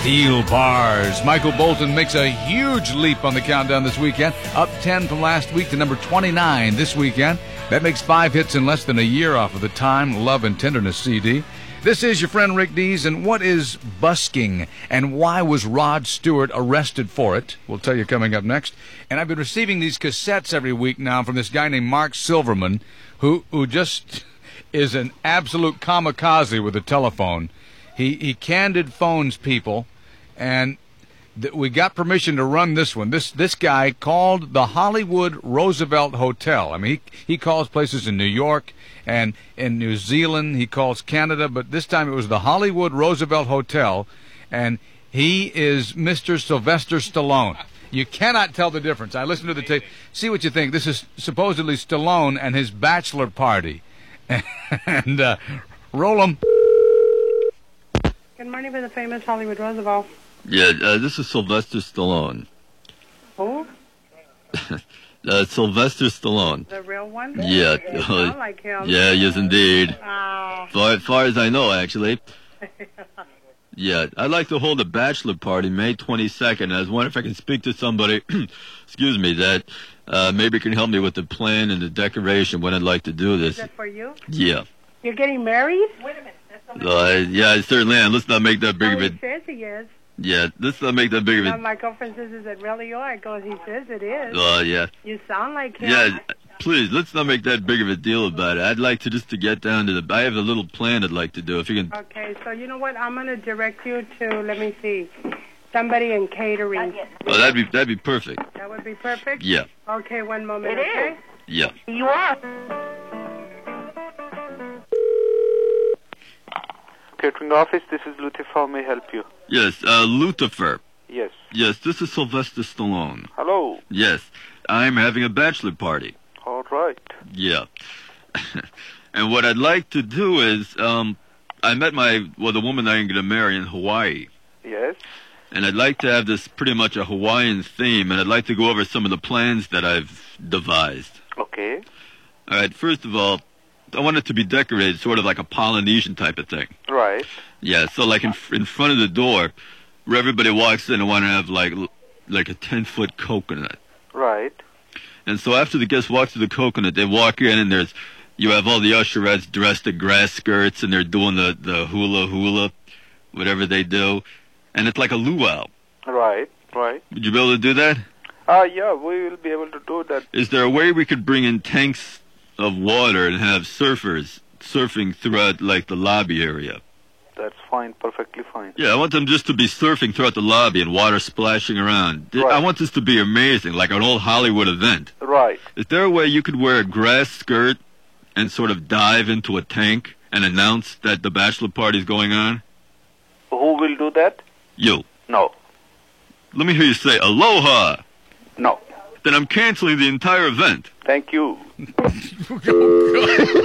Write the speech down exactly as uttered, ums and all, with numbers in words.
Steel bars. Michael Bolton makes a huge leap on the countdown this weekend, up ten from last week to number twenty-nine this weekend. That makes five hits in less than a year off of the Time, Love, and Tenderness C D. This is your friend Rick Dees, and what is busking, and why was Rod Stewart arrested for it? We'll tell you coming up next. And I've been receiving these cassettes every week now from this guy named Mark Silverman, who who just is an absolute kamikaze with the telephone. He he candid phones people, and th- we got permission to run this one. This this guy called the Hollywood Roosevelt Hotel. I mean, he, he calls places in New York and in New Zealand. He calls Canada, but this time it was the Hollywood Roosevelt Hotel, and he is Mister Sylvester Stallone. You cannot tell the difference. I listened to the tape. See what you think. This is supposedly Stallone and his bachelor party. and uh, roll 'em. Good morning with the famous Hollywood Roosevelt. Yeah, uh, this is Sylvester Stallone. Who? uh, Sylvester Stallone. The real one? Yeah. You sound like him. Yeah, yes, indeed. Oh. Far, as far as I know, actually. Yeah, I'd like to hold a bachelor party May twenty-second. I was wondering if I can speak to somebody, excuse me, that uh, maybe can help me with the plan and the decoration when I'd like to do this. Is that for you? Yeah. You're getting married? Wait a minute. Uh, yeah, I certainly am. Let's not make that big oh, of he it. says he is. Yeah, let's not make that big of No, it. my girlfriend says, is it really you? I go, he says it is. Uh, yeah. You sound like him. Yeah, please, let's not make that big of a deal about it. I'd like to just to get down to the... I have a little plan I'd like to do. If you can... Okay, so you know what? I'm going to direct you to, let me see, somebody in catering. Oh, that'd be, that'd be perfect. That would be perfect? Yeah. Okay, one moment, It okay? is. Yeah. You are. Catering office, this is Lucifer. How may I help you? Yes, uh, Lucifer. Yes. Yes, this is Sylvester Stallone. Hello. Yes, I'm having a bachelor party. All right. Yeah. And what I'd like to do is, um, I met my, well, the woman I'm going to marry in Hawaii. Yes. And I'd like to have this pretty much a Hawaiian theme, and I'd like to go over some of the plans that I've devised. Okay. All right, first of all, I want it to be decorated sort of like a Polynesian type of thing. Right. Yeah, so like in in front of the door, where everybody walks in, I want to have like like a ten-foot coconut. Right. And so after the guests walk through the coconut, they walk in, and there's you have all the usherettes dressed in grass skirts, and they're doing the, the hula hula, whatever they do. And it's like a luau. Right. Right. Would you be able to do that? Ah, uh, yeah, we will be able to do that. Is there a way we could bring in tanks of water and have surfers surfing throughout, like, the lobby area? That's fine, perfectly fine. Yeah, I want them just to be surfing throughout the lobby and water splashing around. Right. I want this to be amazing, like an old Hollywood event. Right. Is there a way you could wear a grass skirt and sort of dive into a tank and announce that the bachelor party's going on? Who will do that? You. No. Let me hear you say, aloha. No. Then I'm canceling the entire event. Thank you.